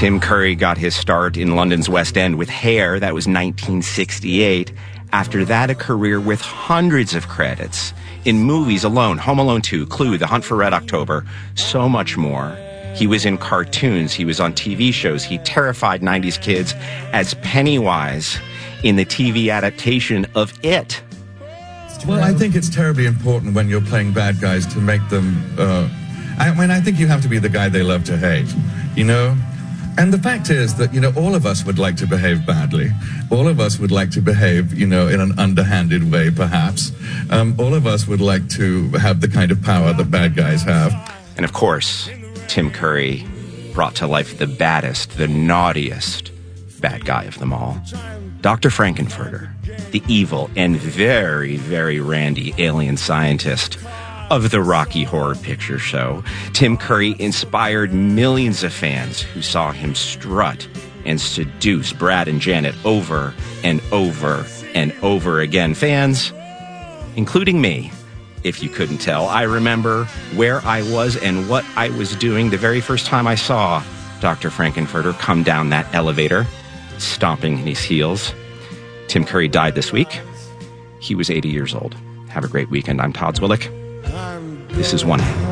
Tim Curry got his start in London's West End with Hair. That was 1968. After that, a career with hundreds of credits in movies alone. Home Alone 2, Clue, The Hunt for Red October, so much more. He was in cartoons. He was on TV shows. He terrified 90s kids as Pennywise in the TV adaptation of It. Well, I think it's terribly important when you're playing bad guys to make them... I think you have to be the guy they love to hate, you know? And the fact is that, all of us would like to behave badly. All of us would like to behave, in an underhanded way, perhaps. All of us would like to have the kind of power that bad guys have. And of course, Tim Curry brought to life the baddest, the naughtiest bad guy of them all. Dr. Frankenfurter, the evil and very, very randy alien scientist of the Rocky Horror Picture Show. Tim Curry inspired millions of fans who saw him strut and seduce Brad and Janet over and over and over again. Fans, including me, if you couldn't tell, I remember where I was and what I was doing the very first time I saw Dr. Frankenfurter come down that elevator, stomping his heels. Tim Curry died this week. He was 80 years old. Have a great weekend. I'm Todd Zwillich. This is One Hit.